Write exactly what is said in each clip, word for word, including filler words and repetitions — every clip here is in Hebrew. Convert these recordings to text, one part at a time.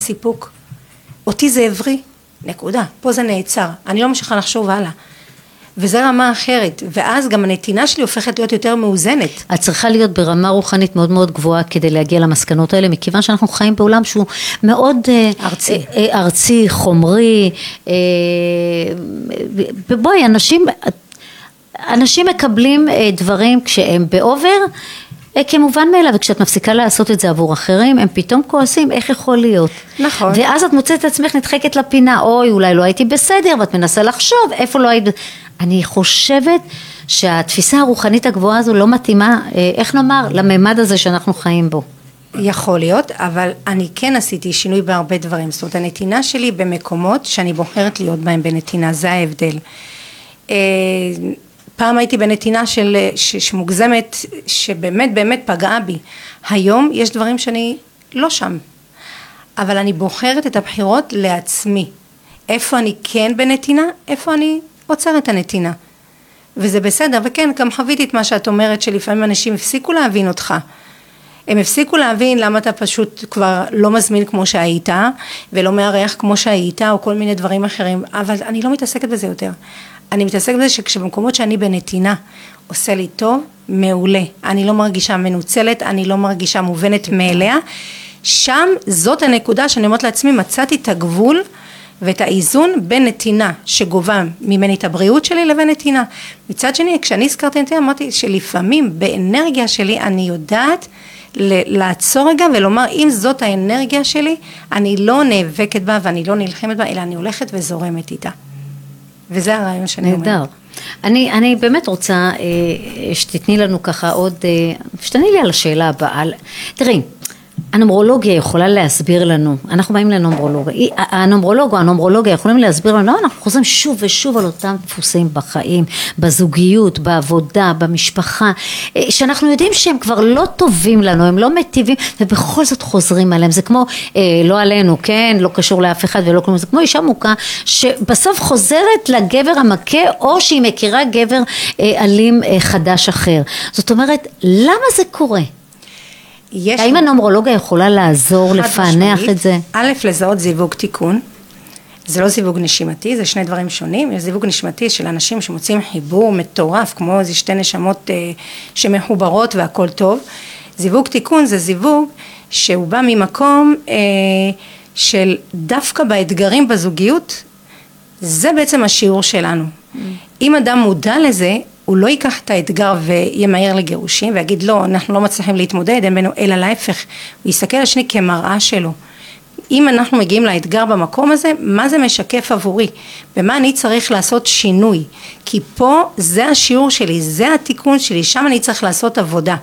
סיפוק. אותי זה עברי, נקודה. פה זה נעצר. אני לא ממשיכה לחשוב הלאה. וזה רמה אחרת, ואז גם הנתינה שלי הופכת להיות יותר מאוזנת. את צריכה להיות ברמה רוחנית מאוד מאוד גבוהה כדי להגיע למסקנות האלה, מכיוון שאנחנו חיים בעולם שהוא מאוד ארצי, ארצי, חומרי, ובואי, אנשים, אנשים מקבלים דברים כשהם באובר, כמובן מאליו, וכשאת מפסיקה לעשות את זה עבור אחרים, הם פתאום כועסים, איך יכול להיות? נכון. ואז את מוצאת את עצמך נדחקת לפינה, אוי, אולי לא הייתי בסדר, ואת מנסה לחשוב, איפה לא היית... אני חושבת שהתפיסה הרוחנית הגבוהה הזו לא מתאימה, איך נאמר, לממד הזה שאנחנו חיים בו. יכול להיות, אבל אני כן עשיתי שינוי בהרבה דברים. זאת אומרת, הנתינה שלי במקומות שאני בוחרת להיות בהם בנתינה, זה ההבדל. פעם הייתי בנתינה של, שמוגזמת, שבאמת באמת פגעה בי. היום יש דברים שאני לא שם, אבל אני בוחרת את הבחירות לעצמי. איפה אני כן בנתינה, איפה אני עוצר את הנתינה. וזה בסדר, וכן, גם חוויתי את מה שאת אומרת, שלפעמים אנשים הפסיקו להבין אותך. הם הפסיקו להבין למה אתה פשוט כבר לא מזמין כמו שהיית, ולא מערך כמו שהיית, או כל מיני דברים אחרים, אבל אני לא מתעסקת בזה יותר. אני מתעסקת בזה שכשבמקומות שאני בנתינה, עושה לי טוב, מעולה. אני לא מרגישה מנוצלת, אני לא מרגישה מובנת מאליה. שם זאת הנקודה שאני אומרת לעצמי, מצאתי את הגבול, ואת האיזון בין נתינה שגובה ממני את הבריאות שלי לבין נתינה. מצד שני, כשאני הזכרתי נתינה, אמרתי שלפעמים באנרגיה שלי אני יודעת לעצור רגע ולומר, אם זאת האנרגיה שלי, אני לא נאבקת בה ואני לא נלחמת בה, אלא אני הולכת וזורמת איתה. וזה הרעיון שאני אומרת. נהדר. אני, אני באמת רוצה אה, שתתני לנו ככה עוד, אה, שתתני לי על השאלה הבאה. תראי, הנומרולוגיה יכולה להסביר לנו, אנחנו באים לנומרולוגיה, הנומרולוג או הנומרולוגיה יכולים להסביר לנו, אנחנו חוזרים שוב ושוב על אותם דפוסים בחיים, בזוגיות, בעבודה, במשפחה, שאנחנו יודעים שהם כבר לא טובים לנו, הם לא מטיבים, ובכל זאת חוזרים עליהם, זה כמו, אה, לא עלינו, כן, לא קשור לאף אחד ולא כלום, זה כמו אישה מוכה, שבסוף חוזרת לגבר המכה, או שהיא מכירה גבר אה, אלים אה, חדש אחר. זאת אומרת, למה זה קורה? האם הנומרולוגיה יכולה לעזור לפענח את זה? א', לזהות זיווג תיקון, זה לא זיווג נשימתי, זה שני דברים שונים, יש זיווג נשימתי של אנשים שמוצאים חיבור מטורף, כמו איזה שתי נשמות אה, שמחוברות והכל טוב, זיווג תיקון זה זיווג שהוא בא ממקום אה, של דווקא באתגרים בזוגיות, זה בעצם השיעור שלנו. Mm. אם אדם מודע לזה, הוא לא ייקח את האתגר וימהר לגירושים ויגיד לא, אנחנו לא מצליחים להתמודד, אין בינו, אלא להפך, הוא יסתכל על שני כמראה שלו. אם אנחנו מגיעים לאתגר במקום הזה, מה זה משקף עבורי? במה אני צריך לעשות שינוי? כי פה זה השיעור שלי, זה התיקון שלי, שם אני צריך לעשות עבודה.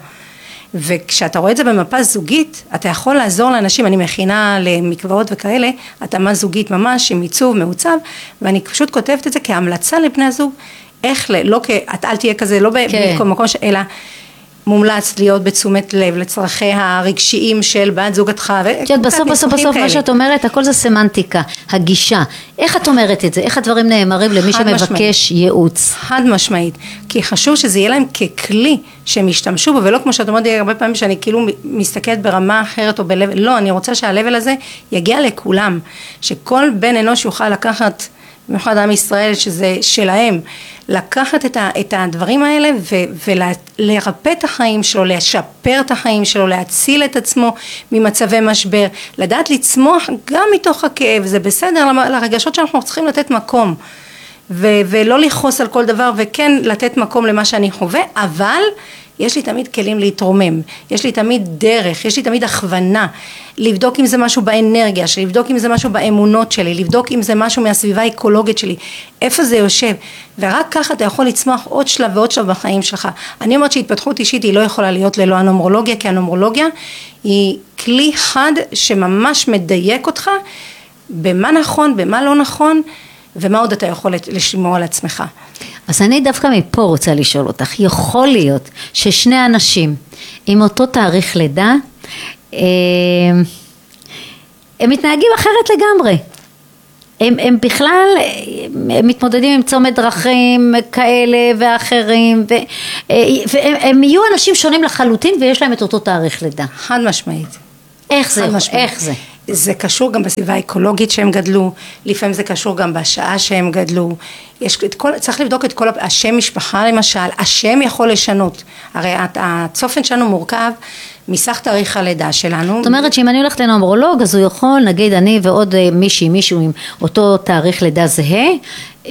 וכשאתה רואה את זה במפה זוגית, אתה יכול לעזור לאנשים, אני מכינה למקוואות וכאלה, התאמה זוגית ממש, עם עיצוב, מעוצב, ואני פשוט כותבת את זה כהמלצה לבני הזוג, איך, לא כ... אל תהיה כזה, לא כן. במקום, אלא מומלץ להיות בתשומת לב לצרכי הרגשיים של בת זוגתך. כן, בסוף, בסוף, בסוף, מה שאת אומרת, הכל זה סמנטיקה, הגישה. איך את אומרת את זה? איך הדברים נאמרים למי שמבקש ייעוץ? חד משמעית. כי חשוב שזה יהיה להם ככלי שהם ישתמשו בו, ולא כמו שאת אומרת, הרבה פעמים שאני כאילו מסתכלת ברמה אחרת או בלב, לא, אני רוצה שהלבל הזה יגיע לכולם. שכל בן אנוש יוכל לקחת, במיוחד עם ישראל, שזה שלהם, לקחת את, ה, את הדברים האלה ו, ולרפא את החיים שלו, לשפר את החיים שלו, להציל את עצמו ממצבי משבר, לדעת לצמוח גם מתוך הכאב, זה בסדר לרגשות שאנחנו צריכים לתת מקום, ו, ולא לכעוס על כל דבר, וכן לתת מקום למה שאני חווה, אבל יש לי תמיד כלים להתרומם, יש לי תמיד דרך, יש לי תמיד הכוונה, לבדוק אם זה משהו באנרגיה שלי, לבדוק אם זה משהו באמונות שלי, לבדוק אם זה משהו מהסביבה האקולוגית שלי, איפה זה יושב, ורק ככה אתה יכול לצמוח עוד שלב ועוד שלב בחיים שלך. אני אומרת שהתפתחות אישית היא לא יכולה להיות ללא הנומרולוגיה, כי הנומרולוגיה היא כלי חד שממש מדייק אותך, במה נכון, במה לא נכון, ומה עוד אתה יכול לשמור על עצמך. אז אני דווקא מפה רוצה לשאול אותך, יכול להיות ששני אנשים עם אותו תאריך לידה, הם מתנהגים אחרת לגמרי. הם, הם בכלל הם מתמודדים עם צומת דרכים כאלה ואחרים, ו, והם הם יהיו אנשים שונים לחלוטין ויש להם את אותו תאריך לידה. חד משמעית. איך זה? איך זה? זה קשור גם בסביבה האקולוגית שהם גדלו, לפעמים זה קשור גם בשעה שהם גדלו, יש את כל, צריך לבדוק את כל, השם משפחה למשל, השם יכול לשנות, הרי הצופן שלנו מורכב מסך תאריך הלידה שלנו. זאת אומרת שאם אני הולכת לנומרולוג, אז הוא יכול, נגיד אני ועוד מישהי, מישהו עם אותו תאריך לידה זהה, אני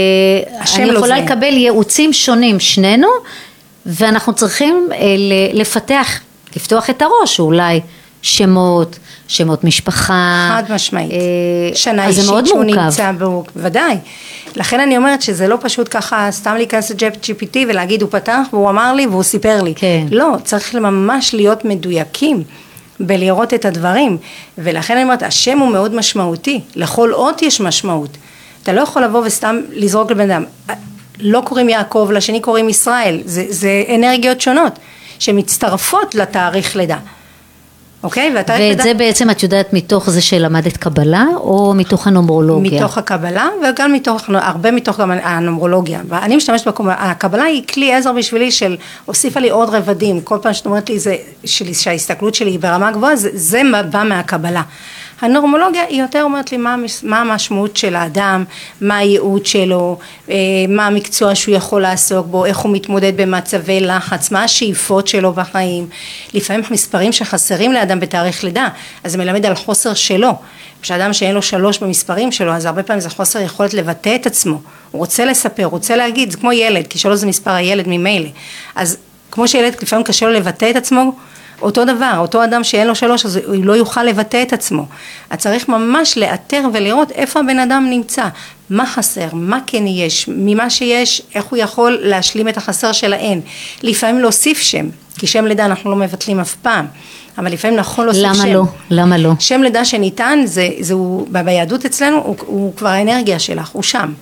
יכולה לקבל ייעוצים שונים שנינו, ואנחנו צריכים לפתח, לפתוח את הראש, אולי שמות, שמות משפחה. חד משמעית. שנה אישית שהוא נמצא בו, ודאי. לכן אני אומרת שזה לא פשוט ככה סתם להיכנס לג'י פי טי ולהגיד הוא פתח והוא אמר לי והוא סיפר לי. כן. לא, צריך ממש להיות מדויקים בלראות את הדברים. ולכן אני אומרת, השם הוא מאוד משמעותי. לכל אות יש משמעות. אתה לא יכול לבוא וסתם לזרוק לבן אדם. לא קוראים יעקב, לשני קוראים ישראל. זה, זה אנרגיות שונות שמצטרפות לתאריך לידה. אוקיי? ואת לידה... זה בעצם את יודעת מתוך זה שלמדת קבלה או מתוך הנומרולוגיה? מתוך הקבלה וגם מתוך, הרבה מתוך גם הנומרולוגיה. ואני משתמשת בקבלה, הקבלה היא כלי עזר בשבילי של, הוסיפה לי עוד רבדים, כל פעם שאת אומרת לי זה, שלי, שההסתכלות שלי היא ברמה גבוהה, זה, זה בא מהקבלה. הנורמולוגיה היא יותר אומרת לי מה, מה המשמעות של האדם, מה הייעוד שלו, מה המקצוע שהוא יכול לעסוק בו, איך הוא מתמודד במצבי לחץ, מה השאיפות שלו בחיים. לפעמים מספרים שחסרים לאדם בתאריך לידה, אז זה מלמד על חוסר שלו. כשאדם שאין לו שלוש במספרים שלו, אז הרבה פעמים זה חוסר יכולת לבטא את עצמו. הוא רוצה לספר, הוא רוצה להגיד, זה כמו ילד, כי שלוש זה מספר הילד ממילא. אז כמו שילד לפעמים קשה לו לבטא את עצמו, אותו דבר, אותו אדם שאין לו שלוש, אז הוא לא יוכל לבטא את עצמו. אז צריך ממש לאתר ולראות איפה הבן אדם נמצא, מה חסר, מה כן יש, ממה שיש, איך הוא יכול להשלים את החסר של האין. לפעמים להוסיף שם, כי שם לידה אנחנו לא מבטלים אף פעם, אבל לפעמים נכון להוסיף למה שם. למה לא? למה לא? שם לידה שניתן, זה, זה הוא, ביהדות אצלנו, הוא, הוא כבר האנרגיה שלך, הוא שם.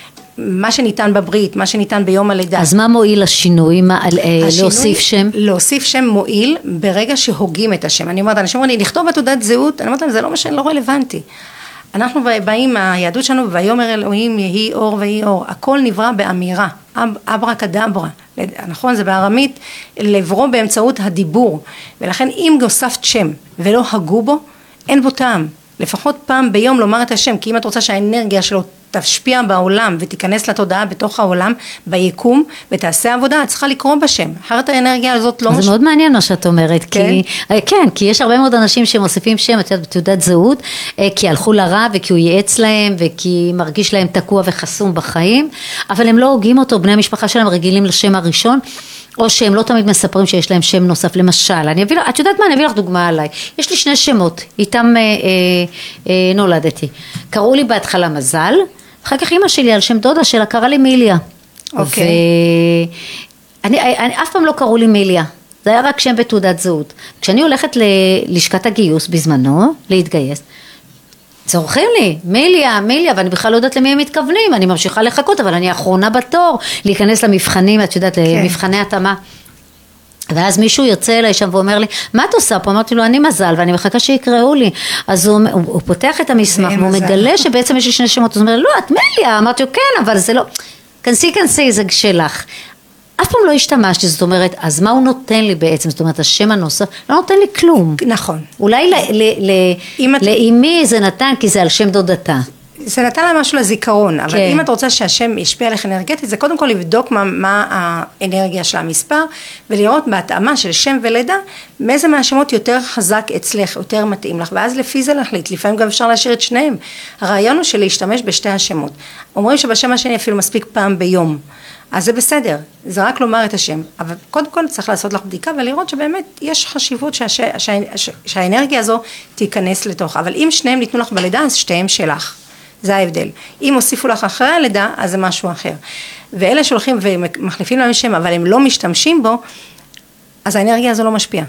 מה שניתן בברית, מה שניתן ביום הלידה. אז מה מועיל השינוי? מה, השינוי להוסיף שם? להוסיף שם מועיל ברגע שהוגים את השם. אני אומרת, אנשים אומרים לי, לכתוב בתעודת זהות, אני אומרת להם, זה לא משנה, לא רלוונטי. אנחנו באים מהיהדות שלנו, ויאמר אלוהים יהי אור ויהי אור. הכל נברא באמירה, אברה כדברה. נכון, זה בארמית, לברוא באמצעות הדיבור. ולכן אם הוספת שם ולא הגו בו, אין בו טעם. לפחות פעם ביום לומר את השם, כי אם את רוצה שהאנרגיה שלו תשפיע בעולם ותיכנס לתודעה בתוך העולם, ביקום, ותעשה עבודה, את צריכה לקרוא בשם. אחרת האנרגיה הזאת לא... זה מאוד מעניין מה שאת אומרת, כי, כן, כי יש הרבה מאוד אנשים שמוסיפים שם, את יודעת, בתעודת זהות, כי הלכו לרע וכי הוא ייעץ להם, וכי מרגיש להם תקוע וחסום בחיים, אבל הם לא הוגים אותו, בני המשפחה שלהם רגילים לשם הראשון, או שהם לא תמיד מספרים שיש להם שם נוסף, למשל, אני אביא לך, את יודעת מה, אני אביא לך דוגמה עליי, יש לי שני שמות, איתם אה, אה, אה, נולדתי, קראו לי בהתחלה מזל, אחר כך אמא שלי על שם דודה שלה קרא לי מיליה, אוקיי. ואני אני, אף פעם לא קראו לי מיליה, זה היה רק שם בתעודת זהות, כשאני הולכת ללשכת הגיוס בזמנו, להתגייס, צורכים לי, מיליה, מיליה, ואני בכלל לא יודעת למי הם מתכוונים, אני ממשיכה לחכות, אבל אני האחרונה בתור, להיכנס למבחנים, את יודעת, כן. למבחני התאמה. ואז מישהו יוצא אליי שם ואומר לי, מה את עושה פה? אמרתי לו, אני מזל, ואני מחכה שיקראו לי. אז הוא, הוא, הוא פותח את המסמך, והוא מזל. מגלה שבעצם יש לי שני שמות, הוא אומר, לא, את מיליה, אמרתי לו, כן, אבל זה לא, כנסי, כנסי, זה שלך. אף פעם לא השתמשתי, זאת אומרת, אז מה הוא נותן לי בעצם? זאת אומרת, השם הנוסף, לא נותן לי כלום. נכון. אולי לאמי זה נתן, כי זה על שם דודתה. זה נתן לה משהו לזיכרון, אבל כן. אם את רוצה שהשם ישפיע עליך אנרגטית, זה קודם כל לבדוק מה, מה האנרגיה של המספר, ולראות בהתאמה של שם ולידה, מאיזה מהשמות יותר חזק אצלך, יותר מתאים לך, ואז לפי זה להחליט, לפעמים גם אפשר להשאיר את שניהם. הרעיון הוא של להשתמש בשתי השמות. אומרים שבשם השני אפילו מספיק פעם ביום, אז זה בסדר, זה רק לומר את השם, אבל קודם כל צריך לעשות לך בדיקה ולראות שבאמת יש חשיבות שהש... שה... שהאנרגיה הזו תיכנס לתוך, אבל אם שניהם ניתנו לך בלידה, אז שתיהם שלך. זה ההבדל. אם הוסיפו לך אחרי הלידה, אז זה משהו אחר. ואלה שהולכים ומחליפים להם שם, אבל הם לא משתמשים בו, אז האנרגיה הזו לא משפיעה.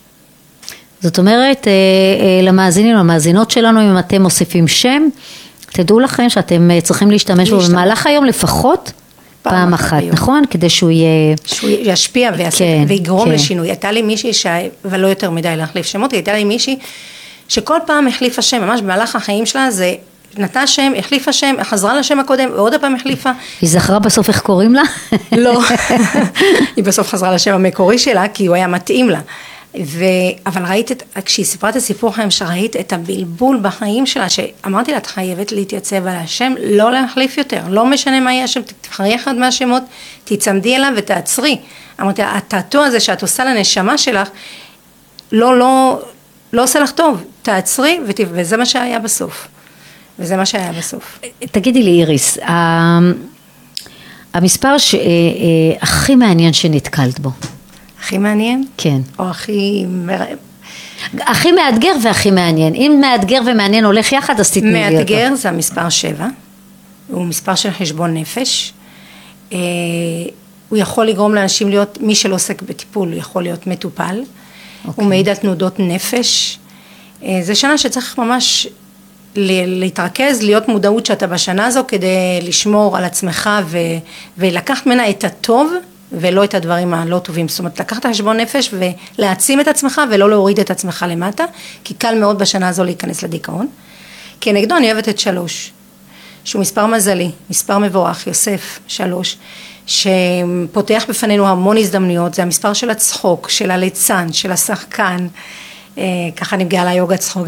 זאת אומרת, למאזינים, למאזינות שלנו, אם אתם מוסיפים שם, תדעו לכם שאתם צריכים להשתמש בו במהלך היום לפחות פעם אחת, נכון? כדי שהוא יהיה... שהוא ישפיע ויגרום לשינוי. הייתה לי מישהי, אבל לא יותר מדי להחליף שמות, הייתה לי מישהי שכל פעם החליפה שם, ממש במהלך החיים שלה זה... נתה שם, החליפה שם, חזרה לשם הקודם, ועוד הפעם החליפה. היא זכרה בסוף איך קוראים לה? לא, היא בסוף חזרה לשם המקורי שלה, כי הוא היה מתאים לה. ו... אבל ראית, את... כשהיא סיפרה את הסיפור חיים, שראית את הבלבול בחיים שלה, שאמרתי לה, את חייבת להתייצב על השם, לא להחליף יותר, לא משנה מה יהיה השם, תבחרי אחד מהשמות, תצמדי אליו ותעצרי. אמרתי, הטאטו הזה שאת עושה לנשמה שלך, לא, לא, לא עושה לך טוב, תעצרי, ות... וזה מה שהיה בסוף. וזה מה שהיה בסוף. תגידי לי איריס, המספר שהכי מעניין שנתקלת בו. הכי מעניין? כן. או הכי... הכי מאתגר והכי מעניין. אם מאתגר ומעניין הולך יחד, אז תתני לי אותו. מאתגר זה המספר שבע. הוא מספר של חשבון נפש. הוא יכול לגרום לאנשים להיות, מי שלא עוסק בטיפול, הוא יכול להיות מטופל. הוא מעיד על תנודות נפש. זה שנה שצריך ממש להתרכז, להיות מודעות שאתה בשנה הזו, כדי לשמור על עצמך ולקחת ממנה את הטוב, ולא את הדברים הלא טובים. זאת אומרת, לקחת חשבון נפש ולהעצים את עצמך ולא להוריד את עצמך למטה, כי קל מאוד בשנה הזו להיכנס לדיכאון. כנגדו אני אוהבת את שלוש, שהוא מספר מזלי, מספר מבורך, יוסף, שלוש, שפותח בפנינו המון הזדמנויות, זה המספר של הצחוק, של הליצן, של השחקן, ככה אני מגיעה ליוגה צחוק,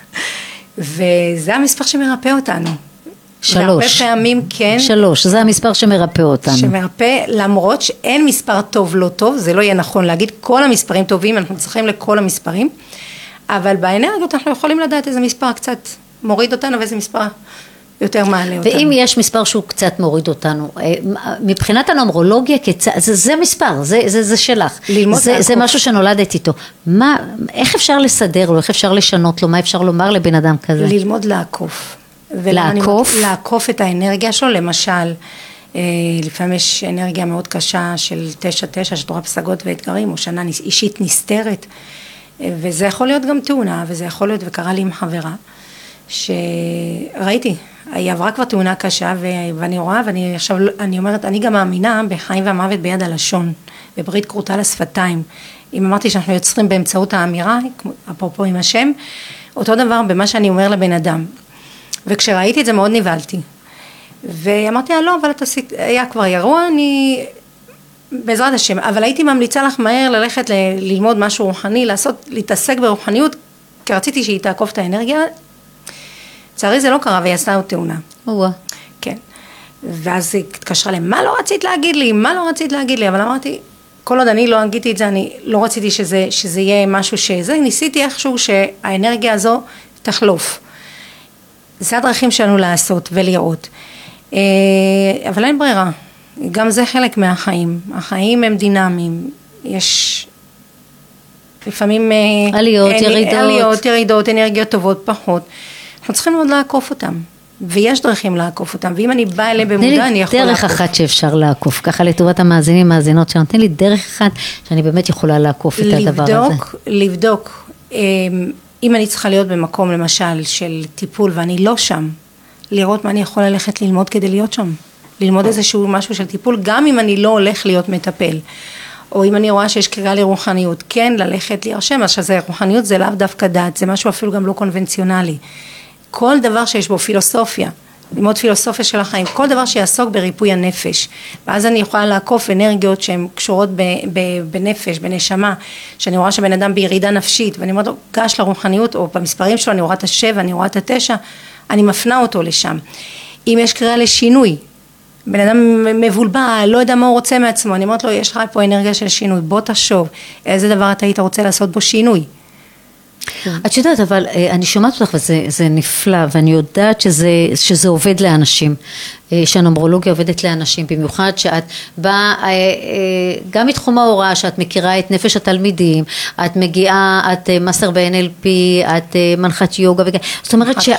וזה המספר שמרפא אותנו. שלוש. והרבה פעמים כן. שלוש, זה המספר שמרפא אותנו. שמרפא, למרות שאין מספר טוב לא טוב, זה לא יהיה נכון להגיד, כל המספרים טובים, אנחנו צריכים לכל המספרים, אבל באנרגיות אנחנו יכולים לדעת איזה מספר קצת מוריד אותנו, ואיזה מספר יותר מעלה אותנו. ואם יש מספר שהוא קצת מוריד אותנו, מבחינת הנומרולוגיה, זה, זה מספר, זה, זה, זה שלך. זה, זה משהו שנולדת איתו. מה, איך אפשר לסדר לו, איך אפשר לשנות לו, מה אפשר לומר לבן אדם כזה? ללמוד לעקוף. לעקוף? לעקוף את האנרגיה שלו, למשל, לפעמים יש אנרגיה מאוד קשה של תשע תשע, שתורה פסגות ואתגרים, או שנה אישית נסתרת, וזה יכול להיות גם תאונה, וזה יכול להיות, וקרה לי עם חברה, שראיתי, היא עברה כבר תאונה קשה, ואני רואה, ואני עכשיו, אני אומרת, אני גם מאמינה בחיים והמוות ביד הלשון, בברית כרותה לשפתיים. אם אמרתי שאנחנו יוצרים באמצעות האמירה, אפרופו עם השם, אותו דבר במה שאני אומר לבן אדם. וכשראיתי את זה מאוד נבלתי. ואמרתי לה, לא, אבל את עשית, היה כבר ירוע, אני, בעזרת השם, אבל הייתי ממליצה לך מהר ללכת ל, ללמוד משהו רוחני, לעשות, להתעסק ברוחניות, כי רציתי שהיא תעקוף את האנרגיה. לצערי זה לא קרה, והיא עשתה עוד תאונה. וואה. כן. ואז היא התקשרה להם, מה לא רצית להגיד לי? מה לא רצית להגיד לי? אבל אמרתי, כל עוד אני לא אגיתי את זה, אני לא רציתי שזה, שזה יהיה משהו שזה, ניסיתי איכשהו שהאנרגיה הזו תחלוף. זה הדרכים שלנו לעשות ולראות. אבל אין ברירה. גם זה חלק מהחיים. החיים הם דינמיים. יש לפעמים עליות, ירידות. עליות, ירידות, אנרגיות טובות, פחות. אנחנו צריכים מאוד לעקוף אותם. ויש דרכים לעקוף אותם. ואם אני באה אליהם במודע, אני יכול לעקוף. דרך אחת שאפשר לעקוף. ככה לטובת המאזינים, מאזינות, שנותן לי דרך אחת שאני באמת יכולה לעקוף את הדבר הזה. לבדוק, לבדוק. אם אני צריכה להיות במקום למשל של טיפול ואני לא שם, לראות מה אני יכולה ללכת ללמוד כדי להיות שם. ללמוד איזשהו משהו של טיפול, גם אם אני לא הולך להיות מטפל. או אם אני רואה שיש קריאה לרוחניות, כן ללכת להירשם, אז שזה רוחניות זה לאו דווקא דת, זה משהו אפילו גם לא קונבנציונלי. כל דבר שיש בו פילוסופיה, ללמוד פילוסופיה של החיים, כל דבר שיעסוק בריפוי הנפש, ואז אני יכולה לעקוף אנרגיות שהן קשורות ב, ב, בנפש, בנשמה, שאני רואה שבן אדם בירידה נפשית, ואני אומרת לו, גש לרוחניות, או במספרים שלו, אני רואה את השבע, אני רואה את התשע, אני מפנה אותו לשם. אם יש קריאה לשינוי, בן אדם מבולבל, לא יודע מה הוא רוצה מעצמו, אני אומרת לו, יש לך פה אנרגיה של שינוי, בוא תשוב, איזה דבר אתה היית רוצה לעשות בו שינוי? את יודעת, אבל אני שומעת אותך וזה זה נפלא, ואני יודעת שזה, שזה עובד לאנשים, שהנומרולוגיה עובדת לאנשים, במיוחד שאת באה גם מתחום ההוראה, שאת מכירה את נפש התלמידים, את מגיעה, את מאסטר ב-אן אל פי, את מנחת יוגה, זאת אומרת שאת...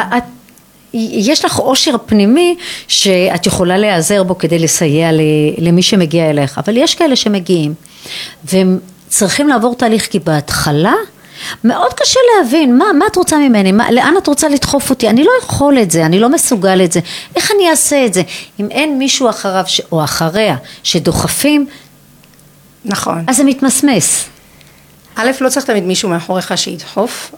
יש לך עושר פנימי שאת יכולה להיעזר בו כדי לסייע למי שמגיע אליך, אבל יש כאלה שמגיעים והם צריכים לעבור תהליך, כי בהתחלה מאוד קשה להבין, מה, מה את רוצה ממני, מה, לאן את רוצה לדחוף אותי, אני לא יכול את זה, אני לא מסוגל את זה, איך אני אעשה את זה, אם אין מישהו אחריו ש... או אחריה שדוחפים, נכון. אז זה מתמסמס. א', לא צריך תמיד מישהו מאחוריך שידחוף,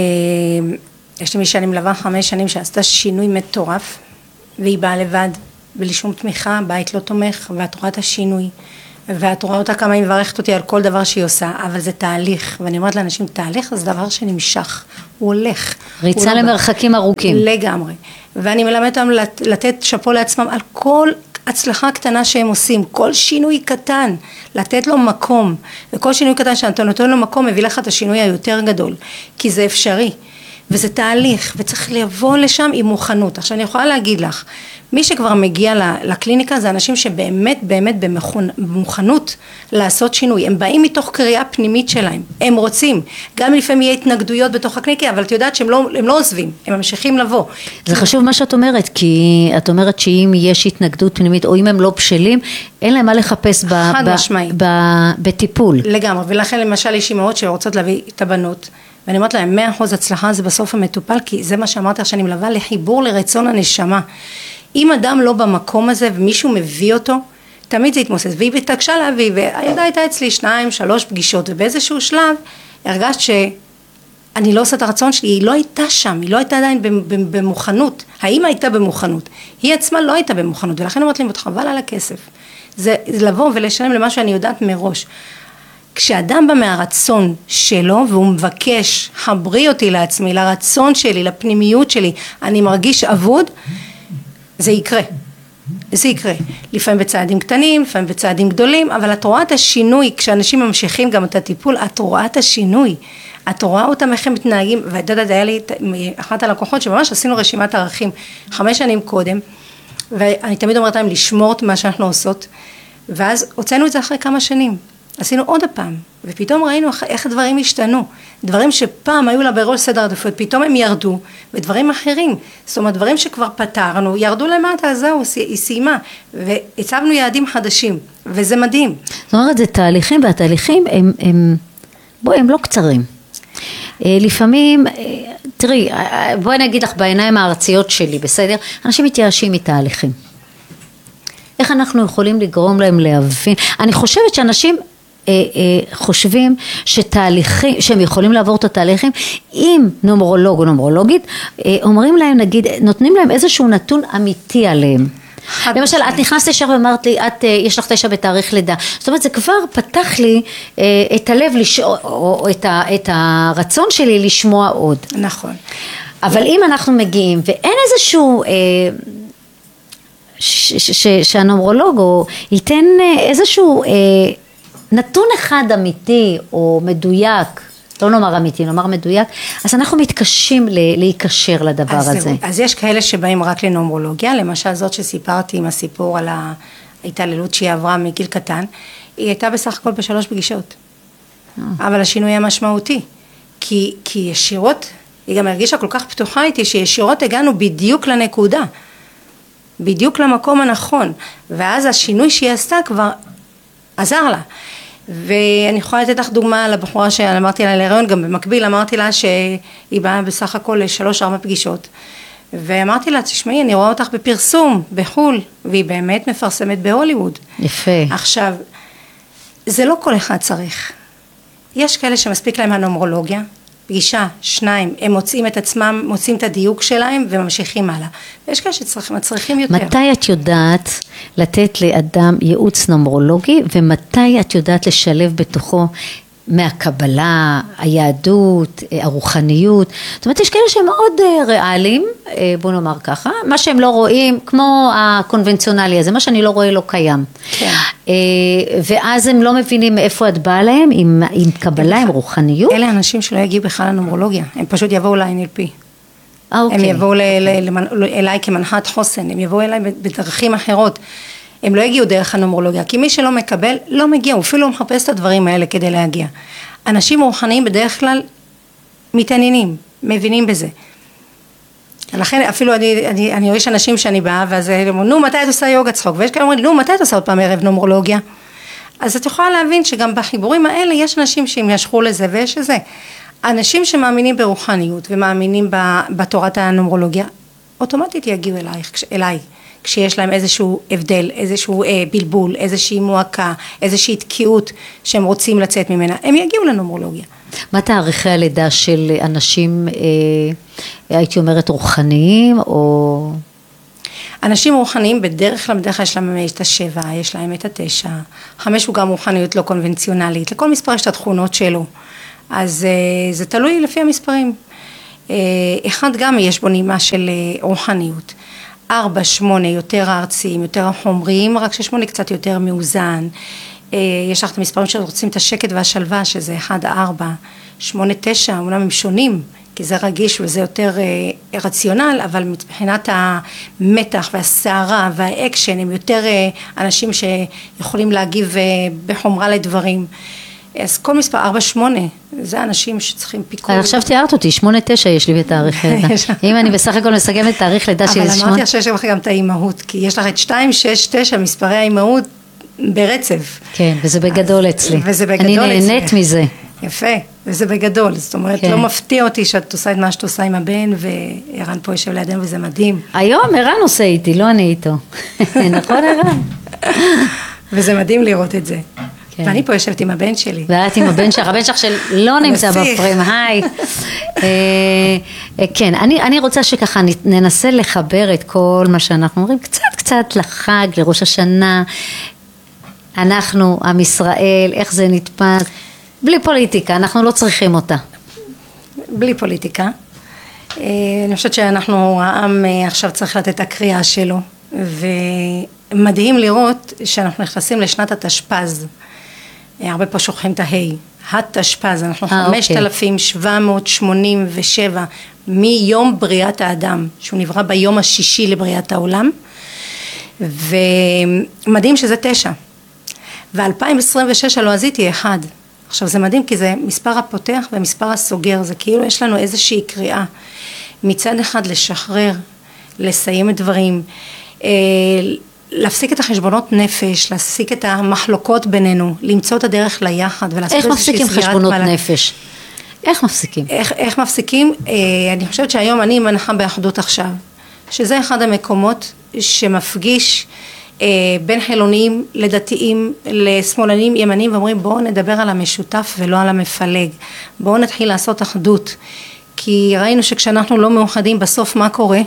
יש לי מי שאני מלווה חמש שנים שעשתה שינוי מטורף, והיא באה לבד, בלי שום תמיכה, בית לא תומך, ואת רואה את השינוי, ואת רואה אותה כמה היא מברכת אותי על כל דבר שהיא עושה, אבל זה תהליך, ואני אומרת לאנשים, תהליך זה דבר שנמשך, הוא הולך. ריצה הוא למרחקים לא... ארוכים. לגמרי. ואני מלמדת אותם לתת שפו לעצמם על כל הצלחה קטנה שהם עושים, כל שינוי קטן, לתת לו מקום, וכל שינוי קטן שאתה נותן לו מקום, מביא לך את השינוי היותר גדול, כי זה אפשרי. וזה תהליך, וצריך לבוא לשם עם מוכנות. עכשיו אני יכולה להגיד לך, מי שכבר מגיע לקליניקה זה אנשים שבאמת באמת במוכנות לעשות שינוי, הם באים מתוך קריאה פנימית שלהם, הם רוצים, גם לפעמים יהיה התנגדויות בתוך הקליניקה, אבל את יודעת שהם לא, הם לא עוזבים, הם ממשיכים לבוא. זה חשוב מה שאת אומרת, כי את אומרת שאם יש התנגדות פנימית, או אם הם לא בשלים, אין להם מה לחפש ב, ב, ב, בטיפול. לגמרי, ולכן למשל יש אימהות שרוצות להביא את הבנות, ואני אומרת להם, מאה אחוז הצלחה זה בסוף המטופל, כי זה מה שאמרתי שאני מלווה לחיבור לרצון הנשמה. אם אדם לא במקום הזה ומישהו מביא אותו, תמיד זה יתמוסס, והיא התעקשה להביא, והילדה הייתה אצלי שניים, שלוש פגישות, ובאיזשהו שלב הרגשת שאני לא עושה את הרצון שלי, היא לא הייתה שם, היא לא הייתה עדיין במוכנות, האמא הייתה במוכנות, היא עצמה לא הייתה במוכנות, ולכן אמרתי לי, חבל על הכסף, זה, זה לבוא ולשלם למה שאני יודעת מראש. כשאדם בא מהרצון שלו והוא מבקש, חברי אותי לעצמי, לרצון שלי, לפנימיות שלי, אני מרגיש עבוד, זה יקרה, זה יקרה, לפעמים בצעדים קטנים, לפעמים בצעדים גדולים, אבל את רואה את השינוי, כשאנשים ממשיכים גם את הטיפול, את רואה את השינוי, את רואה אותם איך הם מתנהגים, ואת יודעת, היה לי אחת הלקוחות שממש עשינו רשימת ערכים חמש שנים קודם, ואני תמיד אומרת להם לשמור את מה שאנחנו עושות, ואז הוצאנו את זה אחרי כמה שנים, עשינו עוד הפעם, ופתאום ראינו איך הדברים השתנו, דברים שפעם היו לה בראש סדר עדיפויות, פתאום הם ירדו, ודברים אחרים, זאת אומרת דברים שכבר פתרנו, ירדו למטה, אז זהו, היא סיימה, והצבנו יעדים חדשים, וזה מדהים. זאת אומרת, זה תהליכים, והתהליכים הם, הם, בואי, הם לא קצרים. לפעמים, תראי, בואי נגיד לך בעיניים הארציות שלי, בסדר? אנשים מתייאשים מתהליכים. איך אנחנו יכולים לגרום להם להבין? אני חושבת שאנשים חושבים שתהליכים, שהם יכולים לעבור את התהליכים, אם נומרולוג או נומרולוגית, אומרים להם, נגיד, נותנים להם איזשהו נתון אמיתי עליהם. למשל, את נכנסת ישר ואמרת לי, את, יש לך תשע בתאריך לידה. זאת אומרת, זה כבר פתח לי את הלב, או את הרצון שלי לשמוע עוד. נכון. אבל אם אנחנו מגיעים, ואין איזשהו... שהנומרולוג ייתן איזשהו נתון אחד אמיתי או מדויק, לא נאמר אמיתי, נאמר מדויק, אז אנחנו מתקשים להיקשר לדבר אז הזה. זה, אז יש כאלה שבאים רק לנומרולוגיה, למשל זאת שסיפרתי עם הסיפור על ההתעללות שהיא עברה מגיל קטן, היא הייתה בסך הכל בשלוש פגישות, אבל השינוי היה משמעותי, כי, כי ישירות, היא גם הרגישה כל כך פתוחה איתי, שישירות הגענו בדיוק לנקודה, בדיוק למקום הנכון, ואז השינוי שהיא עשתה כבר עזר לה. ואני יכולה לתת לך דוגמה על הבחורה שאמרתי לה להיריון, גם במקביל אמרתי לה שהיא באה בסך הכל לשלוש ארבע פגישות, ואמרתי לה, תשמעי, אני רואה אותך בפרסום בחול, והיא באמת מפרסמת בהוליווד. יפה. עכשיו, זה לא כל אחד צריך. יש כאלה שמספיק להם הנומרולוגיה, פגישה, שניים, הם מוצאים את עצמם, מוצאים את הדיוק שלהם וממשיכים הלאה. ויש כאלה שמצריכים יותר. מתי את יודעת לתת לאדם ייעוץ נומרולוגי, ומתי את יודעת לשלב בתוכו מהקבלה, היהדות, הרוחניות? זאת אומרת, יש כאלה שהם מאוד ריאליים, בוא נאמר ככה, מה שהם לא רואים, כמו הקונבנציונלי הזה, מה שאני לא רואה לא קיים. כן. ואז הם לא מבינים מאיפה את באה להם, עם, עם קבלה, עם רוחניות. אלה אנשים שלא יגיעו בכלל לנומרולוגיה, הם פשוט יבואו ל-אן אל פי. אה, אוקיי. הם יבואו ל- ל- ל- אליי כמנחת חוסן, הם יבואו אליי בדרכים אחרות. הם לא יגיעו דרך הנומרולוגיה, כי מי שלא מקבל, לא מגיע, הוא אפילו לא מחפש את הדברים האלה כדי להגיע. אנשים רוחניים בדרך כלל מתעניינים, מבינים בזה. לכן אפילו אני, אני, אני יש אנשים שאני באה, ואז הם אומרים, נו, מתי את עושה יוגה צחוק? ויש כאלה אומרים, נו, מתי את עושה עוד פעם ערב נומרולוגיה? אז את יכולה להבין שגם בחיבורים האלה יש אנשים שהם ישכו לזה ויש לזה. אנשים שמאמינים ברוחניות ומאמינים בתורת הנומרולוגיה, אוטומטית יגיעו אלייך, אליי. כשיש להם איזשהו הבדל, איזשהו אה, בלבול, איזושהי מועקה, איזושהי תקיעות שהם רוצים לצאת ממנה, הם יגיעו לנומרולוגיה. מה תאריכי הלידה של אנשים, אה, הייתי אומרת רוחניים, או... אנשים רוחניים בדרך כלל, בדרך כלל יש להם את השבע, יש להם את התשע, חמש הוא גם רוחניות לא קונבנציונלית, לכל מספר יש את התכונות שלו, אז זה תלוי לפי המספרים. אחד גם יש בו נימה של רוחניות, ארבע, שמונה יותר ארציים, יותר חומריים, רק ששמונה קצת יותר מאוזן, יש לך את המספרים שרוצים את השקט והשלווה, שזה אחד, ארבע, שמונה, תשע, אומנם הם שונים, כי זה רגיש וזה יותר אה, רציונל, אבל מבחינת המתח והסערה והאקשן, הם יותר אה, אנשים שיכולים להגיב אה, בחומרה לדברים. אז כל מספר ארבע, שמונה, זה אנשים שצריכים פיקוד. עכשיו תיארת אותי, שמונה, תשע יש לי בתאריך לידה. אם אני בסך הכל מסכמת תאריך לידה שלי, אבל אמרתי עכשיו שיש לך גם את האימהות, כי יש לך את שתיים, שש, תשע, מספרי האימהות ברצף. כן, וזה בגדול אצלי. וזה בגדול אצלי. אני נהנית מזה. יפה, וזה בגדול, זאת אומרת, כן. לא מפתיע אותי שאת עושה את מה שאת עושה עם הבן, וערן פה יושב לידינו וזה מדהים. היום ערן עושה איתי, לא אני איתו. נכון ערן? וזה מדהים לראות את זה. כן. ואני פה יושבת עם הבן שלי. ואת עם הבן שלך, הבן שלך שלא נמצא בפריים, היי. כן, אני, אני רוצה שככה ננסה לחבר את כל מה שאנחנו אומרים, קצת קצת לחג, לראש השנה, אנחנו, עם ישראל, איך זה נתפס, בלי פוליטיקה, אנחנו לא צריכים אותה. בלי פוליטיקה. אני חושבת שאנחנו, העם עכשיו צריך לתת את הקריאה שלו, ומדהים לראות שאנחנו נכנסים לשנת התשפ"ז. הרבה פה שוכחים את ההי. התשפ"ז, אנחנו חמשת אלפים שבע מאות שמונים ושבע מיום בריאת האדם, שהוא נברא ביום השישי לבריאת העולם, ומדהים שזה תשע. ו-אלפיים עשרים ושש הלועזית היא אחד. עכשיו זה מדהים כי זה מספר הפותח ומספר הסוגר, זה כאילו יש לנו איזושהי קריאה, מצד אחד לשחרר, לסיים את דברים, להפסיק את החשבונות נפש, להפסיק את המחלוקות בינינו, למצוא את הדרך ליחד ולעשות איך מפסיקים חשבונות מעלה. נפש? איך מפסיקים? איך, איך מפסיקים? אני חושבת שהיום אני מנחה באחדות עכשיו, שזה אחד המקומות שמפגיש בין חילונים לדתיים, לשמאלנים, ימנים, ואומרים בואו נדבר על המשותף ולא על המפלג, בואו נתחיל לעשות אחדות, כי ראינו שכשאנחנו לא מאוחדים בסוף מה קורה?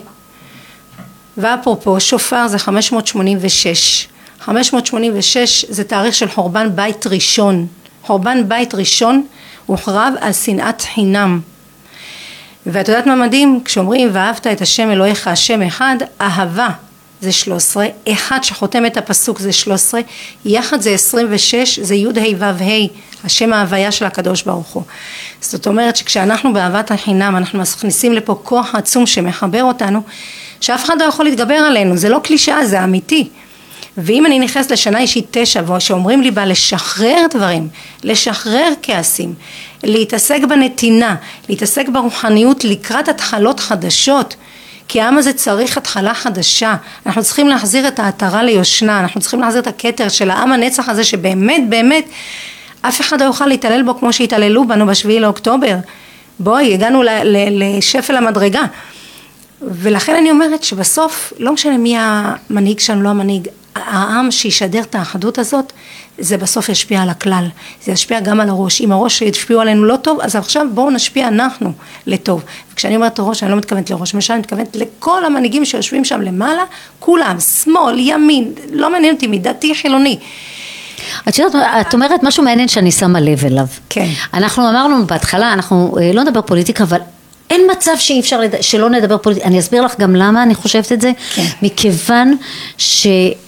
ואפרופו שופר זה חמש מאות שמונים ושש, חמש מאות שמונים ושש זה תאריך של חורבן בית ראשון, חורבן בית ראשון הוחרב על שנאת חינם, ואת יודעת מה מדהים? כשאומרים ואהבת את השם אלוהיך השם אחד, אהבה זה שלוש עשרה, אחד שחותם את הפסוק זה שלוש עשרה, יחד זה עשרים ושש, זה י' ה' ו' ה', השם ההוויה של הקדוש ברוך הוא. זאת אומרת שכשאנחנו באהבת החינם, אנחנו מכניסים לפה כוח עצום שמחבר אותנו, שאף אחד לא יכול להתגבר עלינו, זה לא קלישאה, זה אמיתי. ואם אני נכנס לשנה אישית תשע, שאומרים לי בה לשחרר דברים, לשחרר כעסים, להתעסק בנתינה, להתעסק ברוחניות לקראת התחלות חדשות, כי העם הזה צריך התחלה חדשה, אנחנו צריכים להחזיר את העטרה ליושנה, אנחנו צריכים להחזיר את הכתר של העם הנצח הזה שבאמת באמת אף אחד לא יוכל להתעלל בו כמו שהתעללו בנו בשביעי לאוקטובר, בואי הגענו לשפל המדרגה, ולכן אני אומרת שבסוף לא משנה מי המנהיג שלנו, לא המנהיג, העם שישדר את האחדות הזאת, זה בסוף ישפיע על הכלל, זה ישפיע גם על הראש, אם הראש ישפיעו עלינו לא טוב, אז עכשיו בואו נשפיע אנחנו לטוב, וכשאני אומרת ראש, אני לא מתכוונת לראש, משל אני מתכוונת לכל המנהיגים שיושבים שם למעלה, כולם, שמאל, ימין, לא מעניין אותי, מדתי חילוני. את יודעת, את אומרת משהו מעניין שאני שמה לב אליו. כן. אנחנו אמרנו בהתחלה, אנחנו לא נדבר פוליטיקה, אבל אין מצב שאי אפשר לד... שלא נדבר פוליטיקה, אני אסביר לך גם למה אני חושבת את זה, כן. מכיוון ש...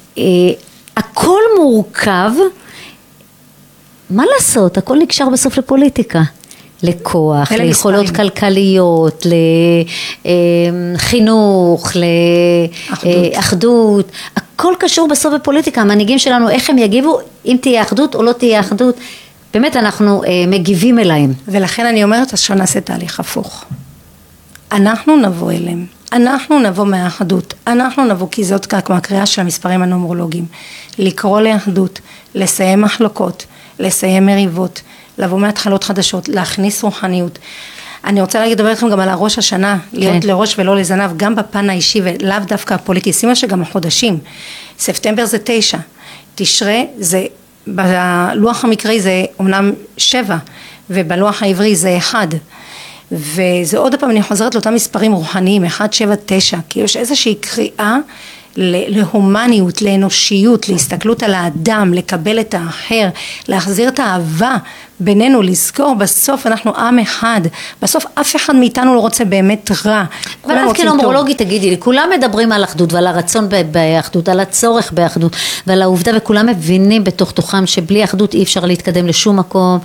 הכל מורכב, מה לעשות? הכל נקשר בסוף לפוליטיקה, לכוח, ליכולות כלכליות, לחינוך, לאחדות, הכל קשור בסוף בפוליטיקה, המנהיגים שלנו, איך הם יגיבו, אם תהיה אחדות או לא תהיה אחדות, באמת אנחנו מגיבים אליהם. ולכן אני אומרת, אז שנעשה תהליך הפוך. אנחנו נבוא אליהם. אנחנו נבוא מהאחדות, אנחנו נבוא, כי זאת כמו הקריאה של המספרים הנומרולוגיים, לקרוא לאחדות, לסיים מחלוקות, לסיים מריבות, לבוא מהתחלות חדשות, להכניס רוחניות. אני רוצה לדבר לכם גם על הראש השנה, להיות כן. לראש ולא לזנב, גם בפן האישי ולאו דווקא הפוליטי, שימה שגם החודשים, ספטמבר זה תשע, תשרה זה, בלוח המקראי זה אומנם שבע, ובלוח העברי זה אחד, וזה עוד פעם אני חוזרת לאותם מספרים רוחניים, אחד, שבע, תשע, כי יש איזושהי קריאה להומניות, לאנושיות, להסתכלות על האדם, לקבל את האחר, להחזיר את האהבה בינינו, לזכור בסוף אנחנו עם אחד, בסוף אף אחד מאיתנו לא רוצה באמת רע. אבל את כנומרולוגית תגידי לי, כולם מדברים על אחדות ועל הרצון באחדות, על הצורך באחדות ועל העובדה, וכולם מבינים בתוך תוכם שבלי אחדות אי אפשר להתקדם לשום מקום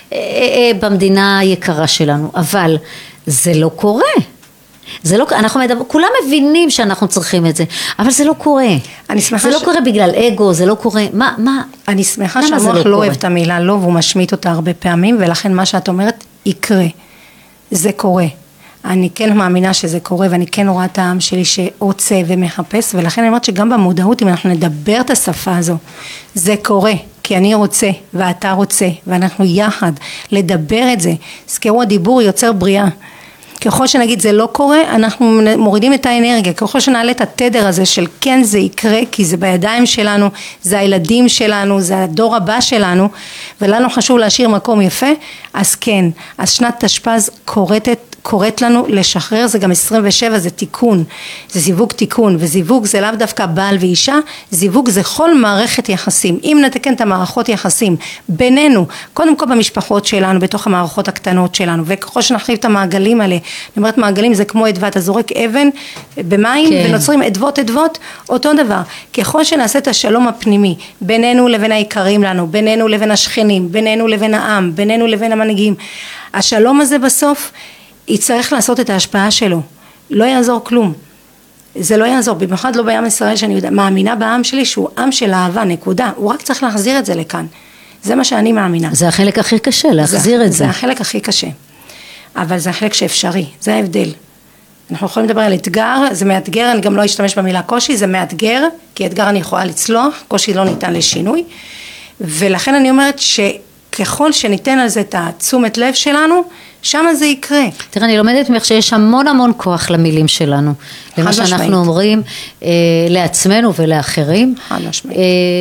במדינה היקרה שלנו, אבל זה לא קורה. זה לא, אנחנו מדבר, כולם מבינים שאנחנו צריכים את זה, אבל זה לא קורה. אני שמחה זה ש... לא קורה בגלל אגו, זה לא קורה, מה, מה? אני שמחה שהמוח לא, לא אוהב את המילה לא, והוא משמיט אותה הרבה פעמים, ולכן מה שאת אומרת יקרה. זה קורה. אני כן מאמינה שזה קורה, ואני כן רואה את העם שלי שרוצה ומחפש, ולכן אני אומרת שגם במודעות, אם אנחנו נדבר את השפה הזו, זה קורה. כי אני רוצה ואתה רוצה, ואנחנו יחד לדבר את זה. זכרו, הדיבור יוצר בריאה. ככל שנגיד זה לא קורה, אנחנו מורידים את האנרגיה, ככל שנעלה את התדר הזה של כן זה יקרה, כי זה בידיים שלנו, זה הילדים שלנו, זה הדור הבא שלנו, ולנו חשוב להשאיר מקום יפה, אז כן, אז שנת תשפ"ז קוראת, קוראת לנו לשחרר, זה גם עשרים ושבע, זה תיקון, זה זיווג תיקון, וזיווג זה לאו דווקא בעל ואישה, זיווג זה כל מערכת יחסים, אם נתקן את המערכות יחסים בינינו, קודם כל במשפחות שלנו, בתוך המערכות הקטנות שלנו, וככל שנחליף את המעגלים האלה, אני אומרת מעגלים זה כמו אדווה, אתה זורק אבן במים כן. ונוצרים אדוות אדוות, אותו דבר, ככל שנעשה את השלום הפנימי, בינינו לבין העיקרים לנו, בינינו לבין השכנים, בינינו לבין העם, בינינו לבין המנהיגים, השלום הזה בסוף, יצטרך לעשות את ההשפעה שלו, לא יעזור כלום, זה לא יעזור, במיוחד לא בעם ישראל שאני יודע, מאמינה בעם שלי שהוא עם של אהבה, נקודה, הוא רק צריך להחזיר את זה לכאן, זה מה שאני מאמינה. זה החלק הכי קשה, להחזיר זה, את זה. זה החלק הכי קשה, אבל זה החלק שאפשרי, זה ההבדל. אנחנו יכולים לדבר על אתגר, זה מאתגר, אני גם לא אשתמש במילה קושי, זה מאתגר, כי אתגר אני יכולה לצלוח, קושי לא ניתן לשינוי, ולכן אני אומרת שככל שניתן על זה את התשומת לב שלנו, שם זה יקרה. תראה, אני לומדת ממך שיש המון המון כוח למילים שלנו, למה שאנחנו אומרים אה, לעצמנו ולאחרים. חד משמעית. אה,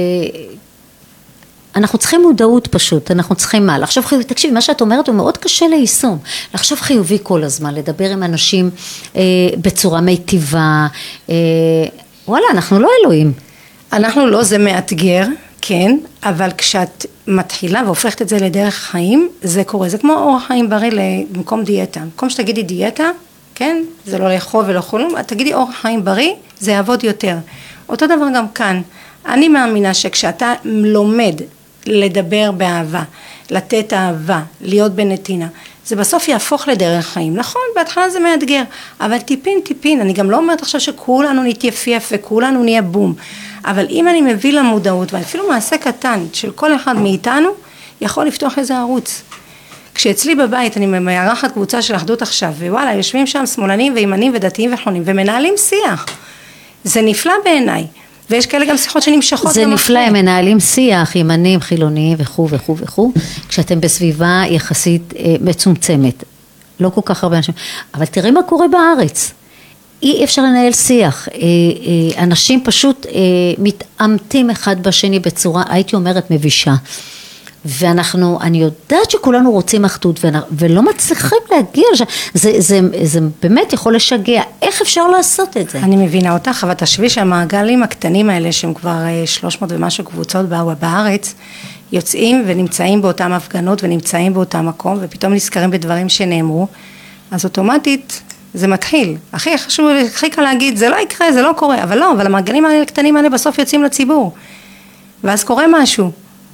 אנחנו צריכים מודעות פשוט, אנחנו צריכים מה? לחשוב חיובי, תקשיב, מה שאת אומרת הוא מאוד קשה ליישום, לחשוב חיובי כל הזמן, לדבר עם אנשים אה, בצורה מיטיבה, אה, וואלה, אנחנו לא אלוהים. אנחנו לא, זה מאתגר, כן, אבל כשאת מתחילה והופכת את זה לדרך חיים, זה קורה, זה כמו אורח חיים בריא במקום דיאטה, במקום שתגידי דיאטה, כן, זה לא לאכול ולא כלום, תגידי אורח חיים בריא, זה יעבוד יותר. אותו דבר גם כאן, אני מאמינה שכשאתה לומד לדבר באהבה, לתת אהבה, להיות בנתינה, זה בסוף יהפוך לדרך חיים. נכון, בהתחלה זה מאתגר, אבל טיפין טיפין, אני גם לא אומרת עכשיו שכולנו נתייפייף וכולנו נהיה בום, אבל אם אני מביא למודעות, ואפילו מעשה קטן של כל אחד מאיתנו, יכול לפתוח איזה ערוץ. כשאצלי בבית אני מארחת קבוצה של אחדות עכשיו, ווואלה, יושבים שם שמאלנים וימנים ודתיים וחילונים, ומנהלים שיח. זה נפלא בעיניי. ויש כאלה גם שיחות שנמשכות. זה נפלא, הם מנהלים שיח, ימנים, חילוניים וכו' וכו' וכו', כשאתם בסביבה יחסית אה, מצומצמת, לא כל כך הרבה אנשים, אבל תראי מה קורה בארץ, אי אפשר לנהל שיח, אה, אה, אנשים פשוט אה, מתעמתים אחד בשני בצורה, הייתי אומרת מבישה, ואנחנו, אני יודעת שכולנו רוצים אחדות, ולא מצליחים להגיע, זה, זה, זה באמת יכול לשגע, איך אפשר לעשות את זה? אני מבינה אותך, אבל תשבי שהמעגלים הקטנים האלה, שהם כבר שלוש מאות ומשהו קבוצות בארץ, יוצאים ונמצאים באותם הפגנות, ונמצאים באותם מקום, ופתאום נזכרים בדברים שנאמרו, אז אוטומטית זה מתחיל. הכי חשוב, הכי קל להגיד, זה לא יקרה, זה לא קורה, אבל לא, אבל המעגלים הקטנים האלה בסוף יוצאים לציבור, ואז קורה משהו.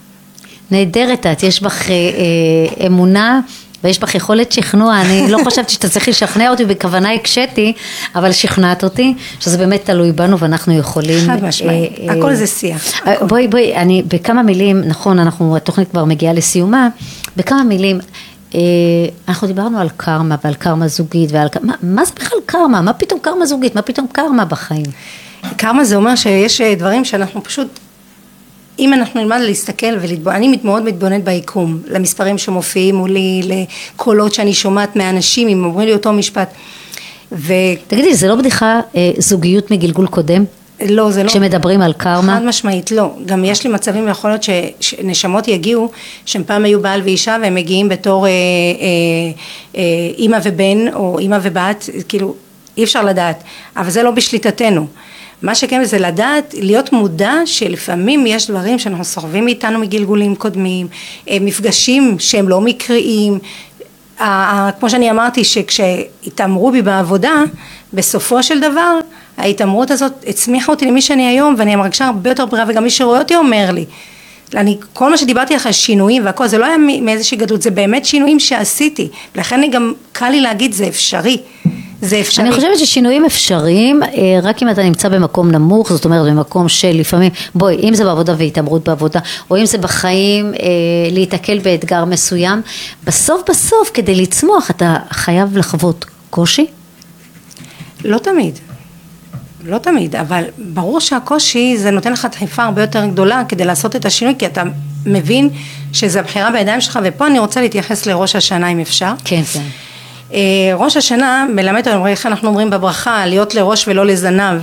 נהדרת את, יש בך אה, אה, אמונה ויש בך יכולת שכנוע, אני לא חשבתי שאתה צריך לשכנע אותי, בכוונה הקשתי, אבל שכנעת אותי, שזה באמת תלוי בנו ואנחנו יכולים. חד משמעית, אה, הכל אה, זה שיח. אה, בואי, בואי, אני בכמה מילים, נכון, אנחנו, התוכנית כבר מגיעה לסיומה, בכמה מילים, אה, אנחנו דיברנו על קרמה ועל קרמה זוגית, ועל, מה, מה זה בכלל קרמה? מה פתאום קרמה זוגית? מה פתאום קרמה בחיים? קרמה זה אומר שיש דברים שאנחנו פשוט, אם אנחנו נלמד להסתכל ולתבונן, אני מאוד מתבוננת ביקום, למספרים שמופיעים מולי, לקולות שאני שומעת מאנשים, אם אומרים לי אותו משפט. ו... תגידי, זה לא בדיחה אה, זוגיות מגלגול קודם? לא, זה לא. כשמדברים על קרמה? חד משמעית, לא. גם יש לי מצבים, יכול להיות שנשמות יגיעו, שהם פעם היו בעל ואישה, והם מגיעים בתור אה, אה, אה, אימא ובן, או אימא ובת, כאילו, אי אפשר לדעת, אבל זה לא בשליטתנו. מה שכן זה לדעת, להיות מודע שלפעמים יש דברים שאנחנו סוחבים איתנו מגלגולים קודמים, מפגשים שהם לא מקריים, כמו שאני אמרתי שכשהתאמרו בי בעבודה, בסופו של דבר ההתאמרות הזאת הצמיחה אותי למי שאני היום, ואני מרגישה הרבה יותר בריאה, וגם מי שרואה אותי אומר לי, אני, כל מה שדיברתי לך, שינויים והכל, זה לא היה מאיזושהי גדלות, זה באמת שינויים שעשיתי, לכן אני גם קל לי להגיד, זה אפשרי, זה אפשרי. אני חושבת ששינויים אפשריים, רק אם אתה נמצא במקום נמוך, זאת אומרת במקום של לפעמים, בואי, אם זה בעבודה והתאמרות בעבודה, או אם זה בחיים, להתקל באתגר מסוים, בסוף בסוף, כדי לצמוח, אתה חייב לחוות קושי? לא תמיד. לא תמיד, אבל ברור שהקושי זה נותן לך דחיפה הרבה יותר גדולה כדי לעשות את השינוי, כי אתה מבין שזה הבחירה בידיים שלך, ופה אני רוצה להתייחס לראש השנה אם אפשר. כן, כן. ראש השנה מלמד אותנו, איך אנחנו אומרים בברכה, להיות לראש ולא לזנב,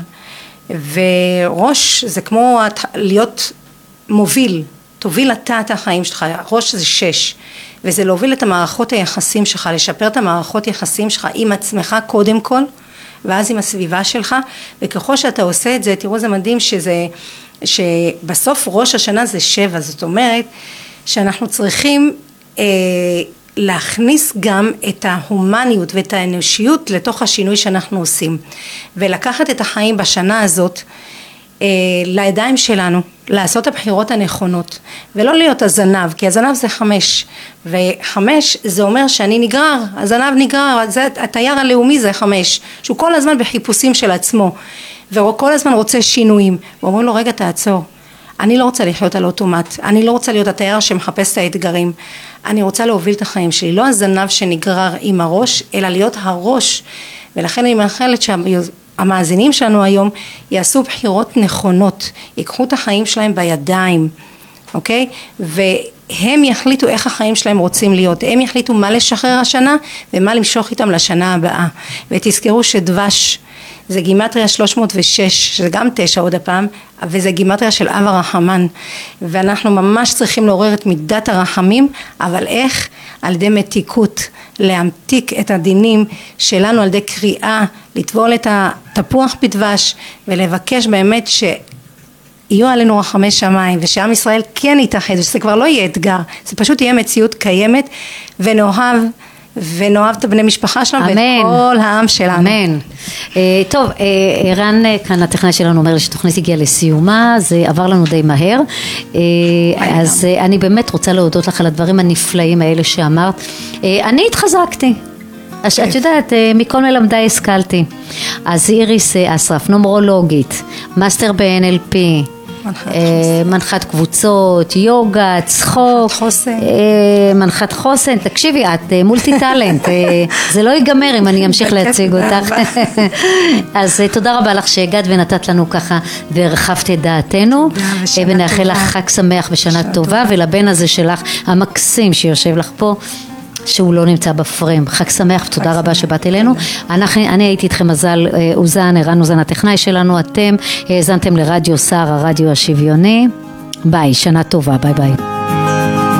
וראש זה כמו להיות מוביל, תוביל אתה את החיים שלך, ראש זה שש, וזה להוביל את המערכות היחסים שלך, לשפר את המערכות היחסים שלך עם עצמך קודם כל, ואז עם הסביבה שלך, וככל שאתה עושה את זה, תראו זה מדהים שזה, שבסוף ראש השנה זה שבע, זאת אומרת שאנחנו צריכים אה, להכניס גם את ההומניות ואת האנושיות לתוך השינוי שאנחנו עושים, ולקחת את החיים בשנה הזאת אה, לידיים שלנו, לעשות הבחירות הנכונות, ולא להיות הזנב, כי הזנב זה חמש, וחמש זה אומר שאני נגרר, הזנב נגרר, זה, התייר הלאומי זה חמש, שהוא כל הזמן בחיפושים של עצמו, וכל הזמן רוצה שינויים, ואומרים לו רגע תעצור, אני לא רוצה לחיות על אוטומט, אני לא רוצה להיות התייר שמחפש את האתגרים, אני רוצה להוביל את החיים שלי, לא הזנב שנגרר עם הראש, אלא להיות הראש, ולכן אני מאחלת שהמאזינים שלנו היום יעשו בחירות נכונות, ייקחו את החיים שלהם בידיים, אוקיי? והם יחליטו איך החיים שלהם רוצים להיות, הם יחליטו מה לשחרר השנה ומה למשוך איתם לשנה הבאה, ותזכרו שדבש זה גימטריה שלוש מאות ושש, שזה גם תשע עוד הפעם, וזה גימטריה של אב הרחמן, ואנחנו ממש צריכים לעורר את מידת הרחמים, אבל איך? על ידי מתיקות, להמתיק את הדינים שלנו על ידי קריאה, לטבול את התפוח בדבש, ולבקש באמת שיהיו עלינו רחמי שמיים, ושעם ישראל כן יתאחד, ושזה כבר לא יהיה אתגר, זה פשוט יהיה מציאות קיימת, ונאהב, ונאהב את בני משפחה שלנו, ואת כל העם שלנו. אמן. טוב, ערן כאן הטכנאי שלנו אומר לי שתוכנית הגיעה לסיומה, זה עבר לנו די מהר, אז אני באמת רוצה להודות לך על הדברים הנפלאים האלה שאמרת. אני התחזקתי. את יודעת, מכל מלמדי השכלתי. אז איריס אסרף, נומרולוגית, מאסטר ב-אן אל פי, מנחת קבוצות, יוגה, צחוק, מנחת חוסן, תקשיבי, את מולטי טלנט, זה לא ייגמר אם אני אמשיך להציג אותך. אז תודה רבה לך שהגעת ונתת לנו ככה והרחבת את דעתנו, ונאחל לך חג שמח ושנה טובה, ולבן הזה שלך המקסים שיושב לך פה, שהוא לא נמצא בפריים. חג שמח, תודה רבה שבאת אלינו. אני הייתי איתכם מזל אוזן, ערן אוזן הטכנאי שלנו, אתם האזנתם לרדיו סער, הרדיו השוויוני. ביי, שנה טובה, ביי ביי.